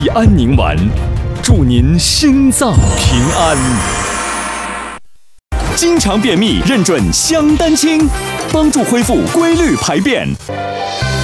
安宁丸，祝您心脏平安。经常便秘认准香丹清，帮助恢复规律排便。